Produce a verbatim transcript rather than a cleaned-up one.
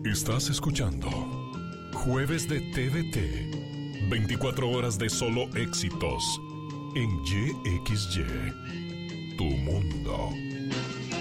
Estás escuchando Jueves de T V T, veinticuatro horas de solo éxitos en Y X Y, tu mundo.